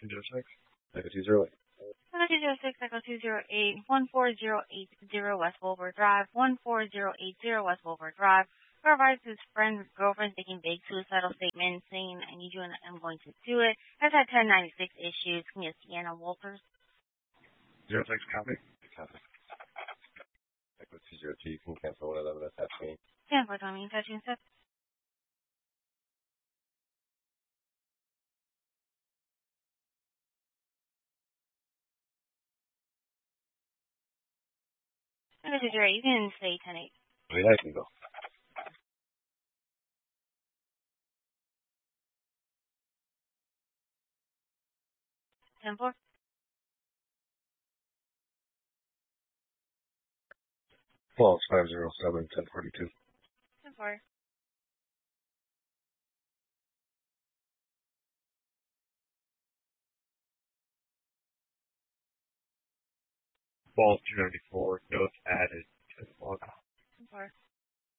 206. Echo 208. Echo 206, Echo 208, 14080 West Wilbur Drive, 14080 West Wilbur Drive. Provides his friend's girlfriend taking big suicidal statements saying, I need you and I'm going to do it. Has had 1096 issues. Can you see Anna Walters? 06 copy. Copy. Echo 202, you can cancel 111 attaching. Cancel Tommy, attaching step. Echo 208, you can say 10-8. Yeah, I can go. 10-4. 12 507 1042. 10-4. 12 294, notes